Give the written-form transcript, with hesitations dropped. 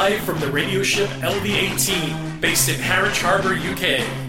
live from the radio ship LV-18, based in Harwich Harbour, UK.